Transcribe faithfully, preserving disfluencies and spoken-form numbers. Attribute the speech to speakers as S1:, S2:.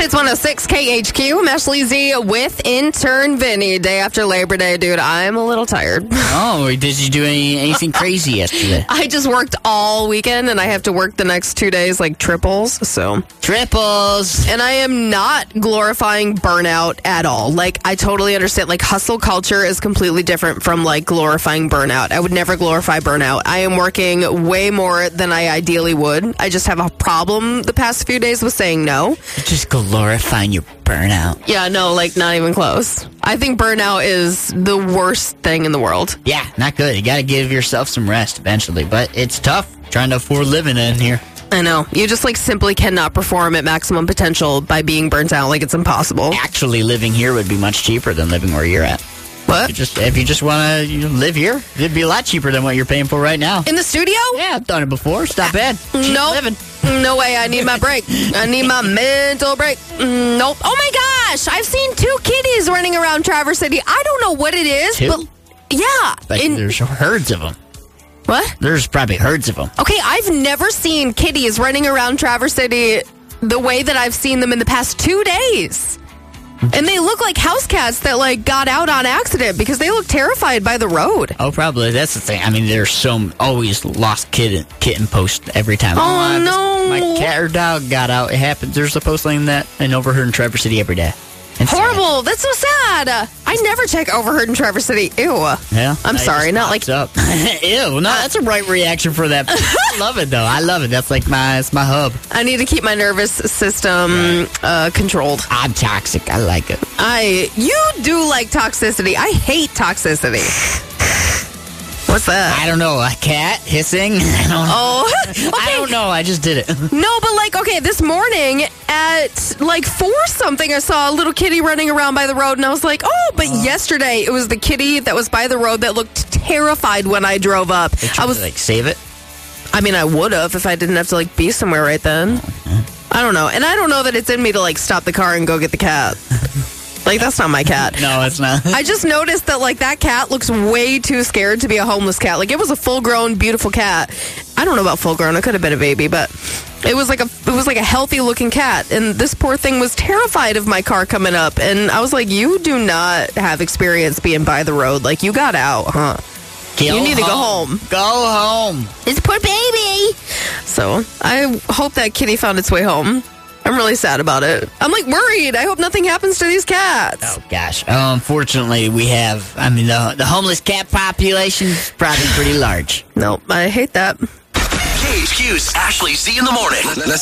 S1: Hits one oh six K H Q. Ashley Z with intern Vinny. Day after Labor Day, dude. I'm a little tired.
S2: Oh, did you do any, anything crazy yesterday?
S1: I just worked all weekend, and I have to work the next two days like triples. So
S2: Triples.
S1: And I am not glorifying burnout at all. Like, I totally understand. Like, hustle culture is completely different from like glorifying burnout. I would never glorify burnout. I am working way more than I ideally would. I just have a problem the past few days with saying no.
S2: You're just glorifying your burnout.
S1: Yeah, no, like not even close. I think burnout is the worst thing in the world.
S2: Yeah, not good. You got to give yourself some rest eventually, but it's tough trying to afford living in here.
S1: I know. You just like simply cannot perform at maximum potential by being burnt out. Like, it's impossible.
S2: Actually, living here would be much cheaper than living where you're at.
S1: What?
S2: You just, if you just want to you know, live here, it'd be a lot cheaper than what you're paying for right now.
S1: In the studio?
S2: Yeah, I've done it before. It's not bad. Cheap
S1: Nope.
S2: living.
S1: No way. I need my break. I need my mental break. Mm, Nope. Oh my gosh. I've seen two kitties running around Traverse City. I don't know what it is,
S2: Two?
S1: but yeah.
S2: Like,
S1: In-
S2: there's herds of them.
S1: what?
S2: There's probably herds of them.
S1: Okay, I've never seen kitties running around Traverse City the way that I've seen them in the past two days. And they look like house cats that like got out on accident because they look terrified by the road.
S2: Oh, probably. That's the thing. I mean, there's some always lost kitten kitten post every time.
S1: Oh,
S2: this-
S1: no.
S2: My cat or dog got out. It happens. There's a post like that and Overheard in Traverse City every day. It's
S1: Horrible. That's so sad. I never check Overheard in Traverse City. Ew.
S2: sad. Yeah.
S1: I'm
S2: It
S1: sorry,
S2: just
S1: not
S2: pops
S1: like-
S2: up. Ew. No, that's a right reaction for that. I love it though. I love it. That's like my it's my hub.
S1: I need to keep my nervous system uh, controlled.
S2: I'm toxic. I like it.
S1: I you do like toxicity. I hate toxicity. What's that?
S2: I don't know. A cat hissing. I don't know.
S1: Oh, okay.
S2: I don't know. I just did it.
S1: No, but like, okay, this morning at like four something, I saw a little kitty running around by the road, and I was like, oh, but yesterday it was the kitty that was by the road that looked terrified when I drove up.
S2: They tried
S1: I was
S2: to, like save it.
S1: I mean, I would have if I didn't have to like be somewhere right then. I don't know. And I don't know that it's in me to like stop the car and go get the cat. Like, that's not my cat.
S2: No, it's not.
S1: I just noticed that like that cat looks way too scared to be a homeless cat. Like, it was a full-grown, beautiful cat. I don't know about full-grown. It could have been a baby, but it was like a it was like a healthy-looking cat. And this poor thing was terrified of my car coming up. And I was like, you do not have experience being by the road. Like, you got out, huh?
S2: Go
S1: You need to go home.
S2: Go home.
S1: It's poor baby. So I hope that kitty found its way home. I'm really sad about it. I'm like worried. I hope nothing happens to these cats.
S2: Oh gosh. Uh, unfortunately, we have. I mean, the the homeless cat population is probably pretty large.
S1: No, I hate that.
S3: K H Q's Ashley Z in the morning.